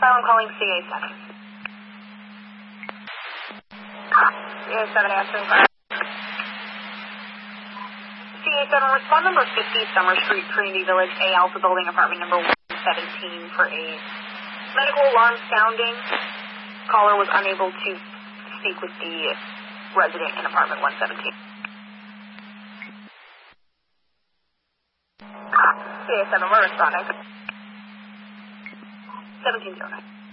I'm calling CA7. CA7 answering fire. CA7, respond number 50, Summer Street, Trinity Village, A Alpha Building, apartment number 117 for a medical alarm sounding. Caller was unable to speak with the resident in apartment 117. CA7, we're responding. 1709.